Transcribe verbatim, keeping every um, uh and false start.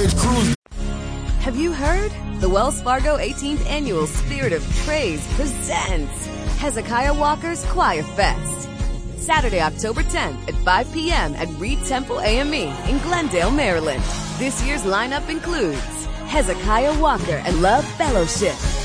Bridge Cruise. Have you heard? The Wells Fargo eighteenth Annual Spirit of Praise presents Hezekiah Walker's Choir Fest. Saturday, October tenth at five p.m. at Reed Temple A M E in Glendale, Maryland. This year's lineup includes Hezekiah Walker and Love Fellowship,